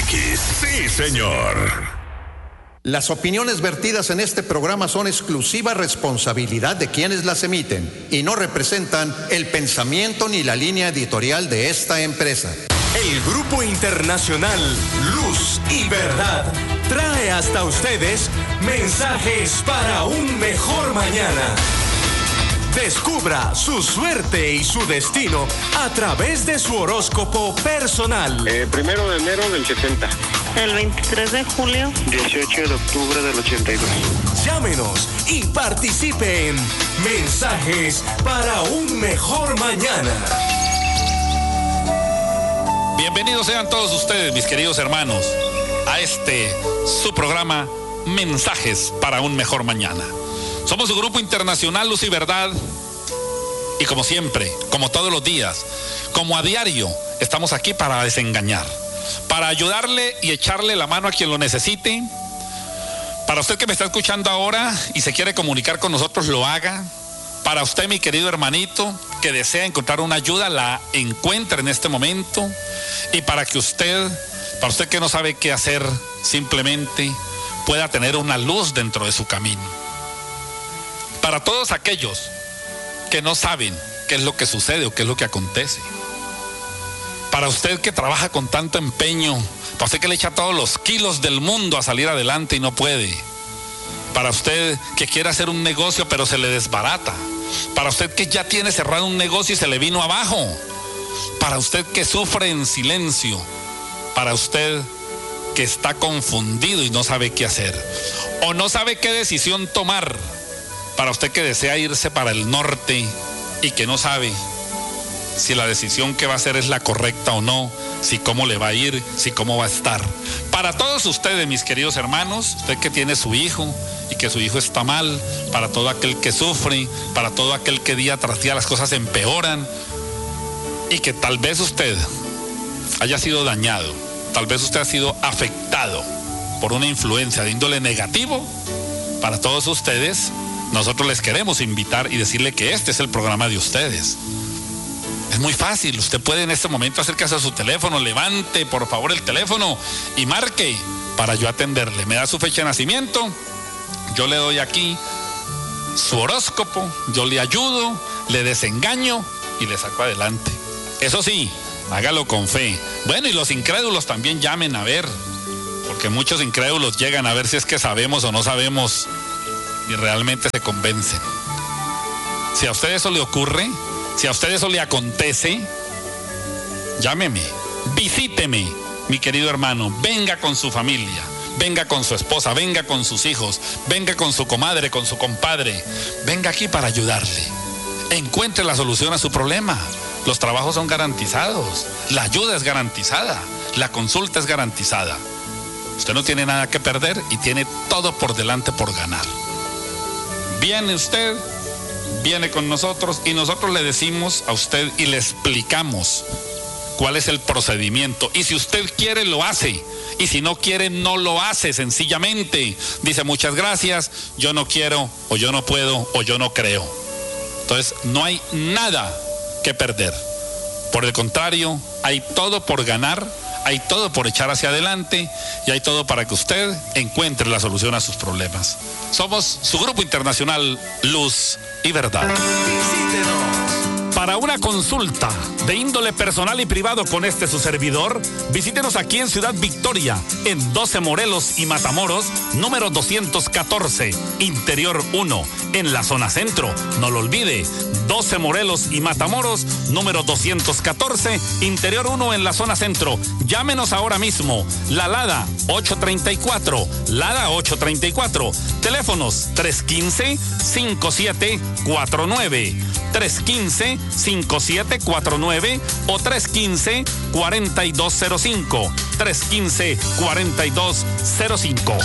X. Sí, señor. Las opiniones vertidas en este programa son exclusiva responsabilidad de quienes las emiten y no representan el pensamiento ni la línea editorial de esta empresa. El Grupo Internacional Luz y Verdad trae hasta ustedes mensajes para un mejor mañana. Descubra su suerte y su destino a través de su horóscopo personal. 1 de enero del 70. El 23 de julio. 18 de octubre del 82. Llámenos y participe en Mensajes para un mejor mañana. Bienvenidos sean todos ustedes, mis queridos hermanos, a su programa Mensajes para un mejor mañana. Somos su Grupo Internacional Luz y Verdad y como siempre, como todos los días, como a diario, estamos aquí para desengañar, para ayudarle y echarle la mano a quien lo necesite. Para usted que me está escuchando ahora y se quiere comunicar con nosotros, lo haga. Para usted, mi querido hermanito, que desea encontrar una ayuda, la encuentre en este momento. Y para usted que no sabe qué hacer, simplemente pueda tener una luz dentro de su camino. Para todos aquellos que no saben qué es lo que sucede o qué es lo que acontece. Para usted que trabaja con tanto empeño, para usted que le echa todos los kilos del mundo a salir adelante y no puede. Para usted que quiere hacer un negocio pero se le desbarata. Para usted que ya tiene cerrado un negocio y se le vino abajo. Para usted que sufre en silencio. Para usted que está confundido y no sabe qué hacer. O no sabe qué decisión tomar. Para usted que desea irse para el norte y que no sabe si la decisión que va a hacer es la correcta o no, si cómo le va a ir, si cómo va a estar. Para todos ustedes, mis queridos hermanos, usted que tiene su hijo y que su hijo está mal, para todo aquel que sufre, para todo aquel que día tras día las cosas empeoran y que tal vez usted haya sido dañado, tal vez usted ha sido afectado por una influencia de índole negativo. Para todos ustedes, nosotros les queremos invitar y decirle que este es el programa de ustedes. Es muy fácil, usted puede en este momento acercarse a su teléfono, levante por favor el teléfono y marque para yo atenderle. Me da su fecha de nacimiento, yo le doy aquí su horóscopo, yo le ayudo, le desengaño y le saco adelante. Eso sí, hágalo con fe. Bueno, y los incrédulos también llamen a ver, porque muchos incrédulos llegan a ver si es que sabemos o no sabemos y realmente se convencen. Si a usted eso le ocurre, si a usted eso le acontece, llámeme, visíteme, mi querido hermano, venga con su familia, venga con su esposa, venga con sus hijos, venga con su comadre, con su compadre, venga aquí para ayudarle. Encuentre la solución a su problema. Los trabajos son garantizados, la ayuda es garantizada, la consulta es garantizada. Usted no tiene nada que perder y tiene todo por delante por ganar. Viene usted, viene con nosotros y nosotros le decimos a usted y le explicamos cuál es el procedimiento. Y si usted quiere, lo hace. Y si no quiere, no lo hace. Sencillamente dice muchas gracias, yo no quiero, o yo no puedo, o yo no creo. Entonces no hay nada que perder. Por el contrario, hay todo por ganar, hay todo por echar hacia adelante y hay todo para que usted encuentre la solución a sus problemas. Somos su Grupo Internacional Luz y Verdad. Visítenos. Para una consulta de índole personal y privado con su servidor, visítenos aquí en Ciudad Victoria, en 12 Morelos y Matamoros, número 214, Interior 1, en la zona centro. No lo olvide, 12 Morelos y Matamoros, número 214, Interior 1, en la zona centro. Llámenos ahora mismo, la Lada 834, Lada 834, teléfonos 315-5749, 315-5749 o 315-4205, 315-4205.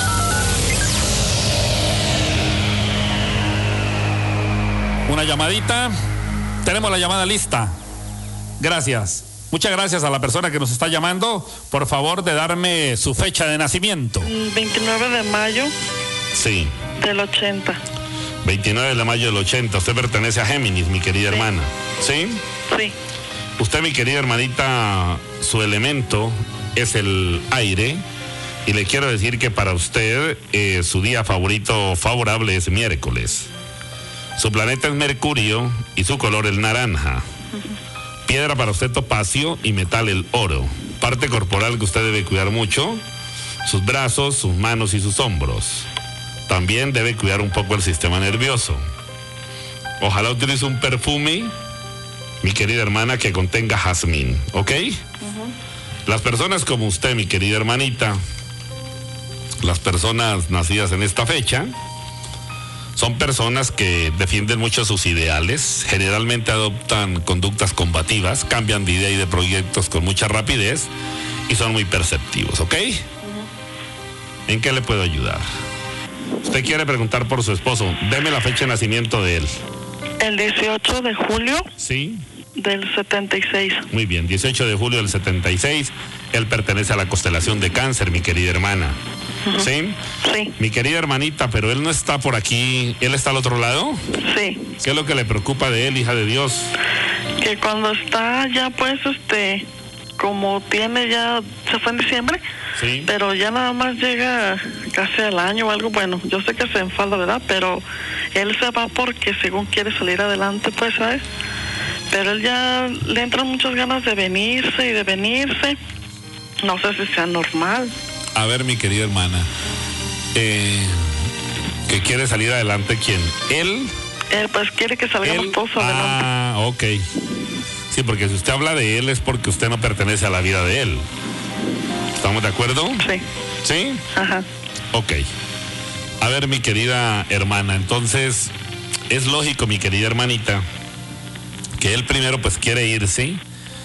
Una llamadita, tenemos la llamada lista. Gracias. Muchas gracias a la persona que nos está llamando. Por favor, de darme su fecha de nacimiento. 29 de mayo. Sí. Del 80. 29 de mayo del 80. Usted pertenece a Géminis, mi querida hermana. ¿Sí? Sí. Usted, mi querida hermanita, su elemento es el aire. Y le quiero decir que para usted su día favorable es miércoles. Su planeta es Mercurio y su color el naranja. Piedra para usted topacio y metal el oro. Parte corporal que usted debe cuidar mucho, sus brazos, sus manos y sus hombros. También debe cuidar un poco el sistema nervioso. Ojalá utilice un perfume, mi querida hermana, que contenga jazmín, ¿ok? Las personas como usted, mi querida hermanita, las personas nacidas en esta fecha, son personas que defienden mucho sus ideales, generalmente adoptan conductas combativas, cambian de idea y de proyectos con mucha rapidez y son muy perceptivos, ¿ok? ¿En qué le puedo ayudar? Usted quiere preguntar por su esposo. Deme la fecha de nacimiento de él. El 18 de julio Sí. del 76. Muy bien, 18 de julio del 76. Él pertenece a la constelación de Cáncer, mi querida hermana. ¿Sí? Sí, Mi querida hermanita, pero él no está por aquí. ¿Él está al otro lado? sí. ¿Qué es lo que le preocupa de él, hija de Dios? Que cuando está ya, pues, como tiene ya, se fue en diciembre, Sí. pero ya nada más llega casi al año o algo. Bueno, yo sé que se enfada, ¿verdad? Pero él se va porque según quiere salir adelante, pues, ¿sabes? Pero él ya le entran muchas ganas de venirse y de venirse. No sé si sea normal. A ver, mi querida hermana, que quiere salir adelante, ¿quién? ¿Él? Él, pues, quiere que salgamos todos adelante. Ah, ok. Sí, porque si usted habla de él es porque usted no pertenece a la vida de él. ¿Estamos de acuerdo? Sí, ¿Sí? ajá. Ok. A ver, mi querida hermana, entonces es lógico, mi querida hermanita, que él primero pues quiere irse.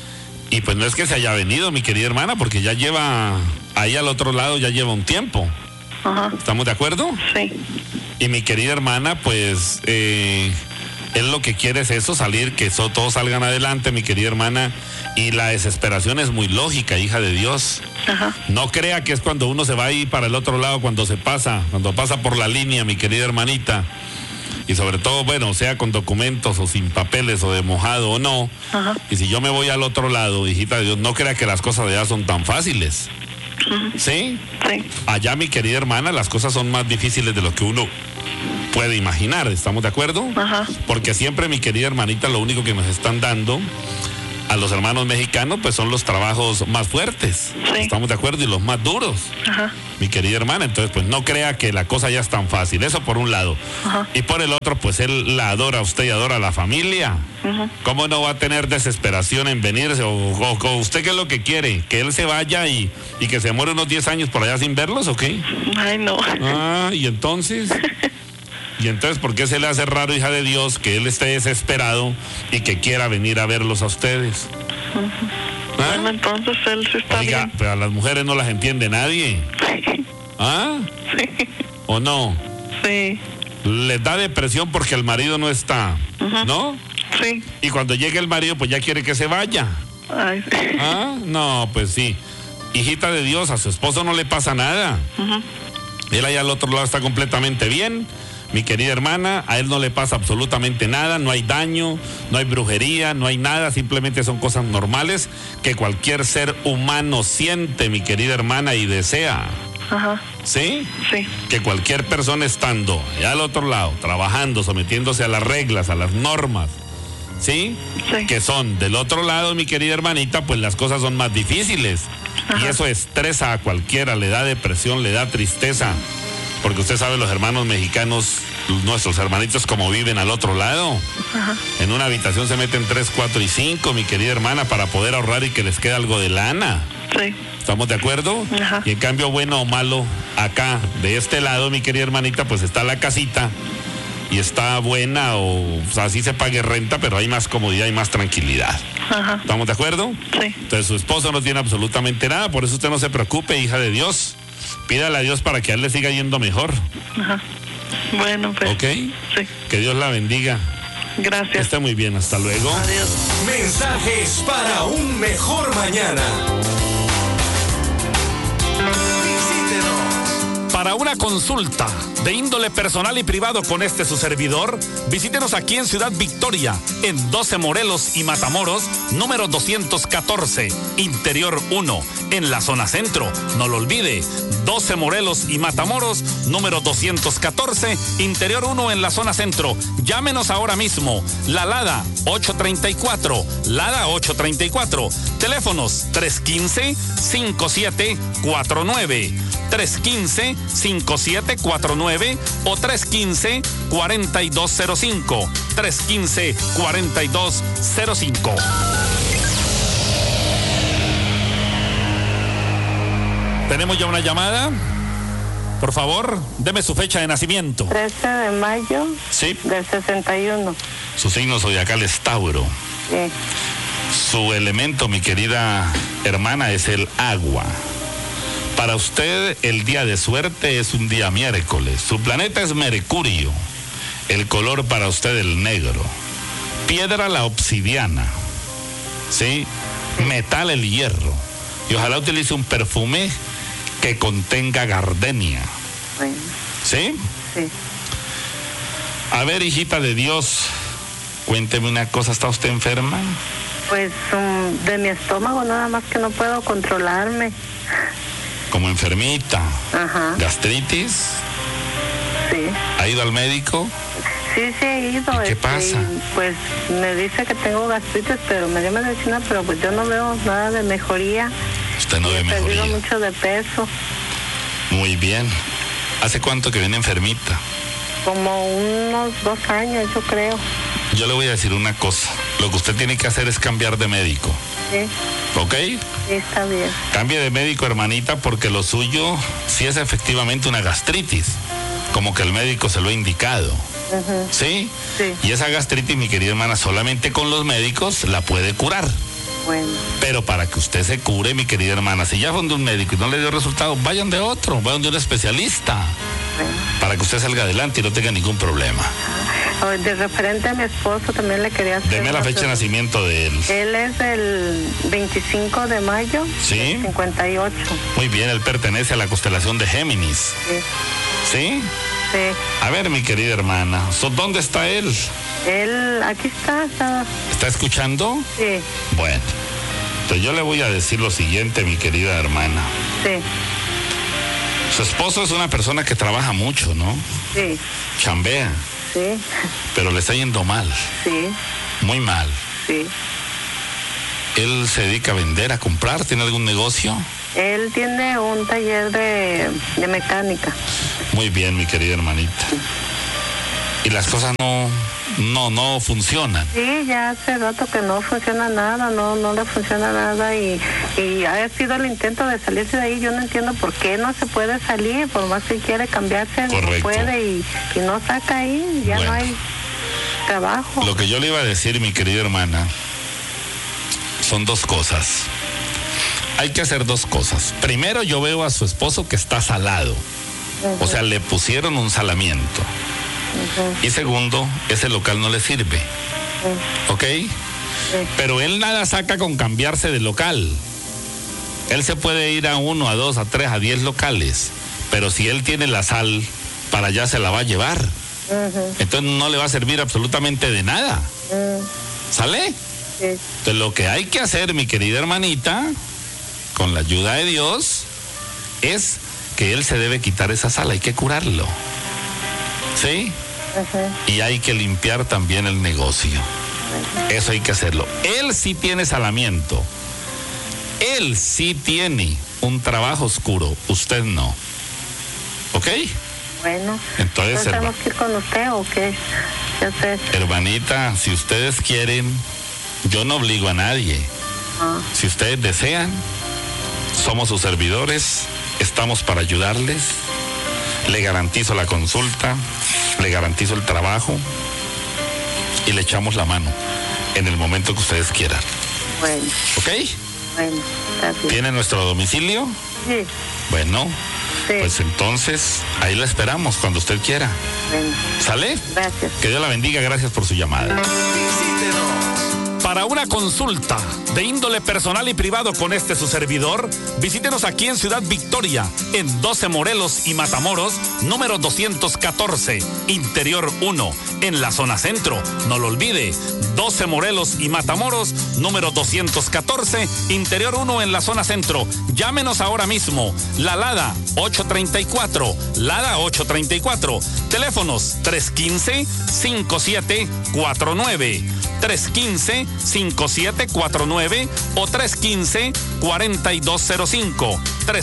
Y pues no es que se haya venido, mi querida hermana, porque ya lleva ahí al otro lado, ya lleva un tiempo. Ajá. ¿Estamos de acuerdo? Sí, Y mi querida hermana, pues él lo que quiere es eso, salir, que todos salgan adelante, mi querida hermana. Y la desesperación es muy lógica, hija de Dios. ajá. No crea que es cuando uno se va ahí para el otro lado, cuando pasa por la línea, mi querida hermanita. Y sobre todo, bueno, sea con documentos o sin papeles o de mojado o no. Ajá. Y si yo me voy al otro lado, hijita de Dios, no crea que las cosas de allá son tan fáciles. ¿Sí? Sí, Allá, mi querida hermana, las cosas son más difíciles de lo que uno puede imaginar. ¿Estamos de acuerdo? ajá. Porque siempre, mi querida hermanita, lo único que nos están dando a los hermanos mexicanos, pues son los trabajos más fuertes. Sí. ¿Estamos de acuerdo? Y los más duros. Ajá. Mi querida hermana, entonces pues no crea que la cosa ya es tan fácil, eso por un lado. Ajá. Y por el otro, pues él la adora a usted y adora a la familia. ¿Cómo no va a tener desesperación en venirse? O usted qué es lo que quiere, que él se vaya y que se muere unos 10 años por allá sin verlos, ¿o qué? Ay, no. Ah, y entonces... Y entonces, ¿por qué se le hace raro, hija de Dios, que él esté desesperado y que quiera venir a verlos a ustedes? ¿Ah? Bueno, entonces él sí está Oiga, bien. pero a las mujeres no las entiende nadie. ¿Ah? Sí, ¿O no? sí, Les da depresión porque el marido no está, ¿no? sí. Y cuando llegue el marido, pues ya quiere que se vaya. Ay, sí. ¿Ah? No, pues sí. Hijita de Dios, a su esposo no le pasa nada. Él allá al otro lado está completamente bien. Mi querida hermana, a él no le pasa absolutamente nada, no hay daño, no hay brujería, no hay nada, simplemente son cosas normales que cualquier ser humano siente, mi querida hermana, y desea. Ajá. ¿Sí? Sí, Que cualquier persona estando allá al otro lado, trabajando, sometiéndose a las reglas, a las normas, ¿sí? Sí. Que son del otro lado, mi querida hermanita, pues las cosas son más difíciles. Y eso estresa a cualquiera, le da depresión, le da tristeza. Porque usted sabe, los hermanos mexicanos, nuestros hermanitos, como viven al otro lado. En una habitación se meten 3, 4 y 5, mi querida hermana, para poder ahorrar y que les quede algo de lana. sí. ¿Estamos de acuerdo? Ajá. Y en cambio, bueno o malo, acá, de este lado, mi querida hermanita, pues está la casita y está buena, o sea, así se pague renta, pero hay más comodidad y más tranquilidad. Ajá. ¿Estamos de acuerdo? Sí. Entonces su esposo no tiene absolutamente nada, por eso usted no se preocupe, hija de Dios. Pídale a Dios para que a él le siga yendo mejor. Ajá. Bueno, pues. ¿Ok? Sí. Que Dios la bendiga. Que Gracias. esté muy bien, hasta luego. Adiós. Mensajes para un mejor mañana. Visítenos. Para una consulta de índole personal y privado con su servidor, visítenos aquí en Ciudad Victoria, en 12 Morelos y Matamoros, número 214, Interior 1, en la zona centro. No lo olvide, 12 Morelos y Matamoros, número 214, Interior 1, en la zona centro. Llámenos ahora mismo. La Lada 834, Lada 834. Teléfonos 315-5749. 315-5749 o 315-4205. 315-4205. Tenemos ya una llamada. Por favor, deme su fecha de nacimiento. 13 de mayo. Sí. Del 61. Su signo zodiacal es Tauro. Sí. Su elemento, mi querida hermana, es el agua. Para usted, el día de suerte es un día miércoles. Su planeta es Mercurio. El color para usted, el negro. Piedra, la obsidiana. ¿Sí? Metal, el hierro. Y ojalá utilice un perfume que contenga gardenia. Bueno. ¿Sí? Sí. A ver, hijita de Dios, cuénteme una cosa. ¿Está usted enferma? Pues de mi estómago, nada más que no puedo controlarme. Como enfermita. Ajá. ¿Gastritis? Sí. ¿Ha ido al médico? Sí, he ido. ¿Y qué pasa? Pues me dice que tengo gastritis, pero me dio medicina, pero pues yo no veo nada de mejoría. Usted no ve He mejoría. perdido mucho de peso. Muy bien. ¿Hace cuánto que viene enfermita? Como unos 2 años, yo creo. Yo le voy a decir una cosa. Lo que usted tiene que hacer es cambiar de médico. Sí. ¿Ok? Sí, está bien. Cambie de médico, hermanita, porque lo suyo sí es efectivamente una gastritis. Como que el médico se lo ha indicado. Uh-huh. ¿Sí? Sí. Y esa gastritis, mi querida hermana, solamente con los médicos la puede curar. Bueno. Pero para que usted se cure, mi querida hermana, si ya fue de un médico y no le dio resultado, vayan de otro, vayan de un especialista. Bueno. Para que usted salga adelante y no tenga ningún problema. De referente a mi esposo, también le quería hacer... Deme la fecha de nacimiento de él. Él es del 25 de mayo. Sí. Del 58. Muy bien, él pertenece a la constelación de Géminis. Sí. ¿Sí? Sí. A ver, mi querida hermana, ¿dónde está él? Él, aquí está. ¿Está escuchando? Sí. Bueno, entonces yo le voy a decir lo siguiente, mi querida hermana. Sí. Su esposo es una persona que trabaja mucho, ¿no? Sí. Chambea, Sí. pero le está yendo mal, Sí. muy mal. Sí. ¿Él se dedica a vender, a comprar? ¿Tiene algún negocio? Él tiene un taller de mecánica. Muy bien, mi querida hermanita. Y las cosas no funcionan. Sí, ya hace rato que no funciona nada, no le funciona nada y ha sido el intento de salirse de ahí. Yo no entiendo por qué no se puede salir, por más que quiere cambiarse, Correcto. no puede y no saca ahí, ya Bueno. no hay trabajo. Lo que yo le iba a decir, mi querida hermana, son 2 cosas. Hay que hacer 2 cosas. Primero, yo veo a su esposo que está salado. Uh-huh. O sea, le pusieron un salamiento. Uh-huh. Y segundo, ese local no le sirve. Uh-huh. ¿Ok? Sí. Pero él nada saca con cambiarse de local. Él se puede ir a 1, a 2, a 3, a 10 locales. Pero si él tiene la sal, para allá se la va a llevar. Uh-huh. Entonces no le va a servir absolutamente de nada. Uh-huh. ¿Sale? Sí. Entonces lo que hay que hacer, mi querida hermanita, con la ayuda de Dios, es que él se debe quitar esa sal, hay que curarlo. ¿Sí? Uh-huh. Y hay que limpiar también el negocio. Eso hay que hacerlo. Él sí tiene salamiento. Él sí tiene un trabajo oscuro. Usted no. ¿Ok? Bueno. Entonces, ¿Tenemos que ir con usted o qué? ¿Qué hacer? hermanita, si ustedes quieren, yo no obligo a nadie. Ah. Si ustedes desean, somos sus servidores, estamos para ayudarles. Le garantizo la consulta, le garantizo el trabajo y le echamos la mano en el momento que ustedes quieran. Bueno. ¿Ok? Bueno, gracias. ¿Tiene nuestro domicilio? Sí. Bueno, Sí. pues entonces ahí la esperamos cuando usted quiera. Bueno. ¿Sale? Gracias. Que Dios la bendiga, gracias por su llamada. Visítenos. Para una consulta de índole personal y privado con su servidor, visítenos aquí en Ciudad Victoria, en 12 Morelos y Matamoros, número 214, Interior 1, en la zona centro. No lo olvide, 12 Morelos y Matamoros, número 214, Interior 1, en la zona centro. Llámenos ahora mismo. La Lada 834, Lada 834. Teléfonos 315-5749. 315-5749 o 315-4205.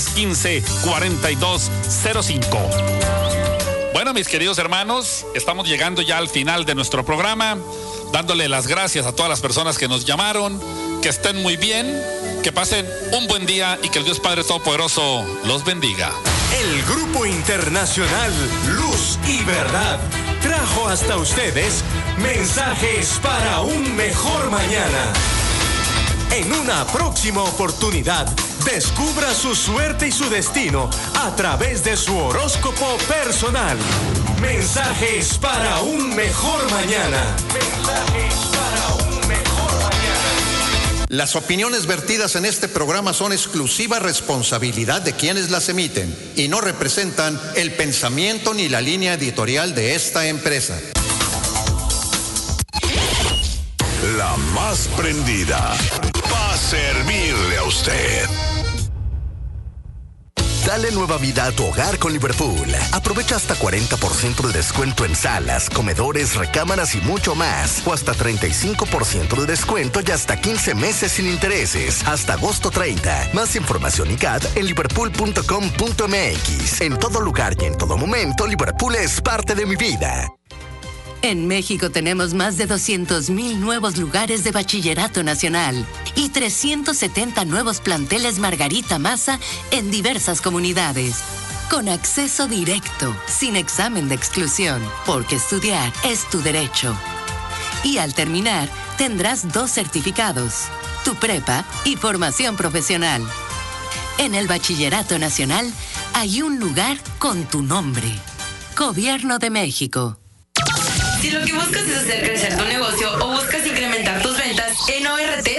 315-4205. Bueno, mis queridos hermanos, estamos llegando ya al final de nuestro programa, dándole las gracias a todas las personas que nos llamaron, que estén muy bien, que pasen un buen día y que el Dios Padre Todopoderoso los bendiga. El Grupo Internacional Luz y Verdad trajo hasta ustedes mensajes para un mejor mañana. En una próxima oportunidad, descubra su suerte y su destino a través de su horóscopo personal. Mensajes para un mejor mañana. Mensajes para un mejor mañana. Las opiniones vertidas en este programa son exclusiva responsabilidad de quienes las emiten y no representan el pensamiento ni la línea editorial de esta empresa. La más prendida va a servirle a usted. Dale nueva vida a tu hogar con Liverpool. Aprovecha hasta 40% de descuento en salas, comedores, recámaras y mucho más. O hasta 35% de descuento y hasta 15 meses sin intereses. Hasta agosto 30. Más información y CAT en liverpool.com.mx. En todo lugar y en todo momento, Liverpool es parte de mi vida. En México tenemos más de 200,000 nuevos lugares de bachillerato nacional y 370 nuevos planteles Margarita Maza en diversas comunidades. Con acceso directo, sin examen de exclusión, porque estudiar es tu derecho. Y al terminar, tendrás 2 certificados, tu prepa y formación profesional. En el bachillerato nacional hay un lugar con tu nombre. Gobierno de México. Si lo que buscas es hacer crecer tu negocio